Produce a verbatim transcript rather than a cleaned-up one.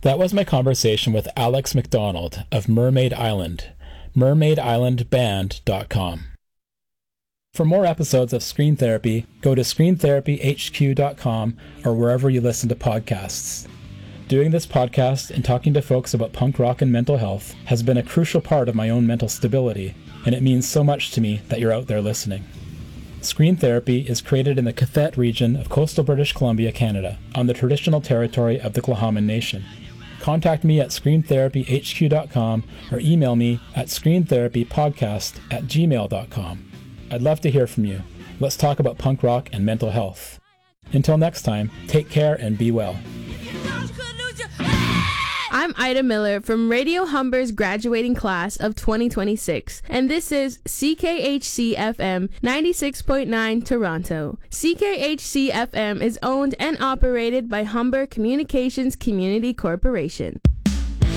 That was my conversation with Alex McDonald of Mermaid Island, mermaid island band dot com. For more episodes of Screen Therapy, go to screen therapy h q dot com or wherever you listen to podcasts. Doing this podcast and talking to folks about punk rock and mental health has been a crucial part of my own mental stability, and it means so much to me that you're out there listening. Screen Therapy is created in the Cathet region of coastal British Columbia, Canada, on the traditional territory of the Tla'amin Nation. Contact me at screen therapy h q dot com or email me at screen therapy podcast at gmail dot com. I'd love to hear from you. Let's talk about punk rock and mental health. Until next time, take care and be well. I'm Ida Miller from Radio Humber's graduating class of twenty twenty-six, and this is C K H C F M ninety-six point nine Toronto. C K H C F M is owned and operated by Humber Communications Community Corporation.